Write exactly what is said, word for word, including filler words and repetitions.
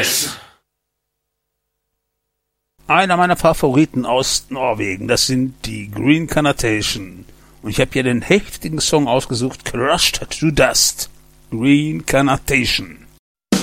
Einer meiner Favoriten aus Norwegen, das sind die Green Carnation. Und ich habe hier den heftigen Song ausgesucht, Crushed to Dust. Green Carnation.